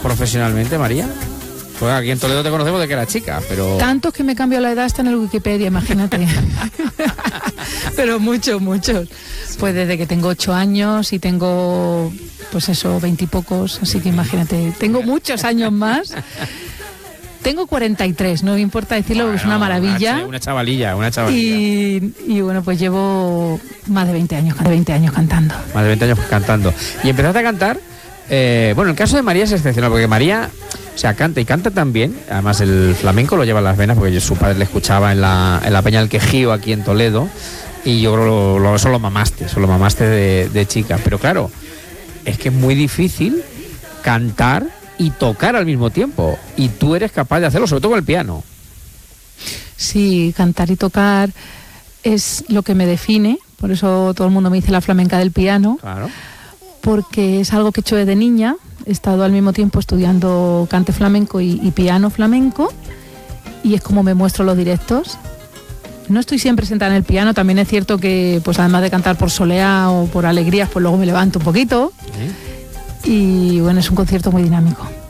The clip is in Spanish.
profesionalmente, María? Pues aquí en Toledo te conocemos de que era chica, pero... Tantos que me cambio la edad hasta en el Wikipedia, imagínate. Pero muchos. Pues desde que tengo 8 años y tengo, pues eso, 20 y pocos, así que imagínate, tengo muchos años más. Tengo 43, no me importa decirlo, porque es una maravilla. Una chavalilla. Y bueno, pues llevo más de 20 años cantando. Más de 20 años cantando. Y empezaste a cantar, bueno, el caso de María es excepcional, porque María, o sea, canta y canta también. Además el flamenco lo lleva en las venas, porque su padre le escuchaba en la Peña del Quejío, aquí en Toledo. Y yo creo que eso lo mamaste de chica. Pero claro, es que es muy difícil cantar y tocar al mismo tiempo, y tú eres capaz de hacerlo, sobre todo con el piano. Sí, cantar y tocar es lo que me define, por eso todo el mundo me dice la flamenca del piano. Claro. Porque es algo que he hecho desde niña. He estado al mismo tiempo estudiando cante flamenco y piano flamenco, y es como me muestro los directos. No estoy siempre sentada en el piano, también es cierto que pues además de cantar por soleá o por alegrías, pues luego me levanto un poquito. Y bueno, es un concierto muy dinámico.